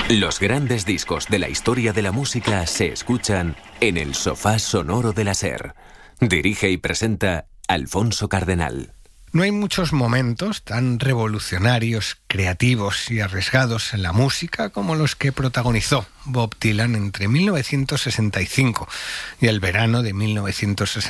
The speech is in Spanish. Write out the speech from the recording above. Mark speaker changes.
Speaker 1: Los grandes discos de la historia de la música se escuchan en el sofá sonoro de la SER. Dirige y presenta Alfonso Cardenal.
Speaker 2: No hay muchos momentos tan revolucionarios, creativos y arriesgados en la música como los que protagonizó Bob Dylan entre 1965 y el verano de 1966.